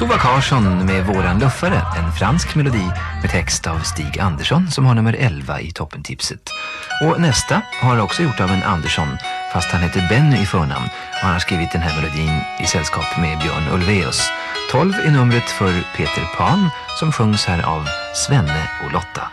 Tova Karlsson med Våran luffare, en fransk melodi med text av Stig Andersson som har nummer 11 i toppentipset. Och nästa har också gjort av en Andersson, fast han heter Benny i förnamn, och han har skrivit den här melodin i sällskap med Björn Ulvaeus. 12 är numret för Peter Pan som sjungs här av Svenne och Lotta.